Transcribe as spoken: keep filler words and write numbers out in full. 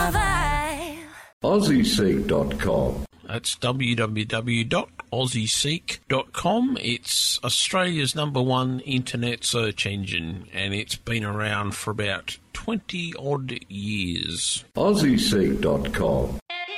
survive. Aussie Seek dot com. That's w w w dot aussie seek dot com. It's Australia's number one internet search engine, and it's been around for about twenty odd years. Aussie Seek dot com.